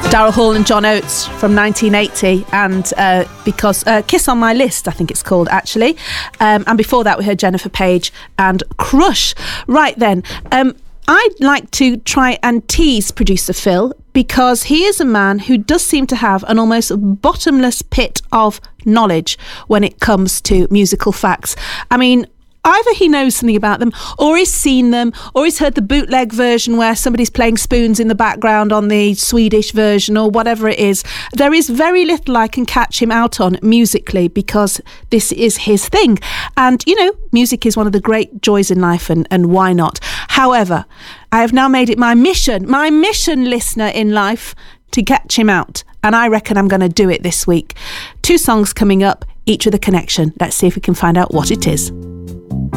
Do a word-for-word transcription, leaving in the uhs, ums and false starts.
Daryl Hall and John Oates from nineteen eighty, and uh, because uh, Kiss on My List, I think it's called, actually. Um, and before that, we heard Jennifer Page and Crush. Right then, um, I'd like to try and tease producer Phil, because he is a man who does seem to have an almost bottomless pit of knowledge when it comes to musical facts. I mean, either he knows something about them, or he's seen them, or he's heard the bootleg version where somebody's playing spoons in the background on the Swedish version, or whatever it is. There is very little I can catch him out on musically, because this is his thing. And, you know, music is one of the great joys in life, and, and why not? However, I have now made it my mission, my mission, listener, in life, to catch him out. And I reckon I'm going to do it this week. Two songs coming up, each with a connection. Let's see if we can find out what it is.